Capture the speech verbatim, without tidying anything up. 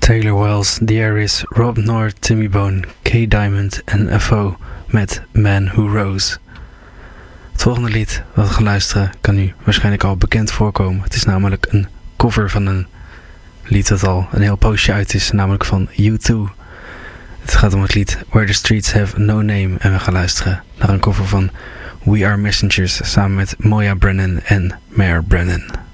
Taylor Wells, The Aries, Rob North, Timmy Bone, K Diamond en F O met Man Who Rose. Het volgende lied dat we gaan luisteren kan u waarschijnlijk al bekend voorkomen. Het is namelijk een cover van een lied dat al een heel poosje uit is, namelijk van U twee. Het gaat om het lied Where the Streets Have No Name en we gaan luisteren naar een cover van We Are Messengers samen met Moya Brennan en Mare Brennan.